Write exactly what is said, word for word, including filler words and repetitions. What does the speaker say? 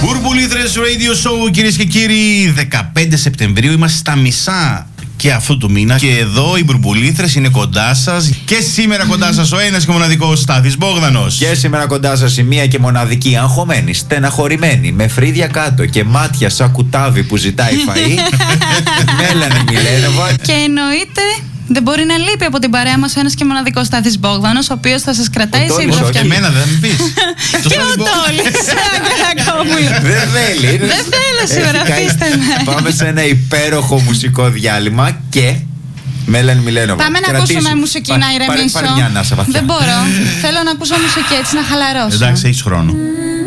Μπουρμπουλήθρες Radio Show, κυρίες και κύριοι, δεκαπέντε Σεπτεμβρίου, είμαστε στα μισά και αυτού του μήνα. Και εδώ οι Μπουρμπουλήθρες είναι κοντά σας. Και σήμερα κοντά σας ο ένας και μοναδικός Στάθης Μπόγδανος. Και σήμερα κοντά σας η μία και μοναδική, αγχωμένη, στεναχωρημένη, με φρύδια κάτω και μάτια σαν κουτάβι που ζητάει φαΐ, Μέλανη Μιλένοβα. Και εννοείται δεν μπορεί να λείπει από την παρέα μας ο ένας και μοναδικός Στάθης Μπόγδανος, ο οποίος θα σας κρατάει σύντροφια. Όχι, εμένα δεν μου πεις. Και ο Τόλης, Δεν θέλει. Δεν θέλω σήμερα, αφήστε με. Πάμε σε ένα υπέροχο μουσικό διάλειμμα και Μέλανη Μιλένοβα. Πάμε να ακούσουμε μουσική να ηρεμήσω. Πάρε μια ανάσα βαθιά. Δεν μπορώ. Θέλω να ακούσω μουσική έτσι να χαλαρώσω. Εντάξει, έχεις χρόνο.